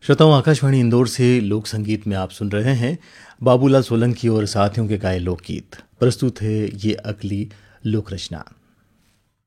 श्रोताओं, आकाशवाणी इंदौर से लोक संगीत में आप सुन रहे हैं बाबूलाल सोलंकी और साथियों के गाए लोकगीत। प्रस्तुत है ये अगली लोक रचना।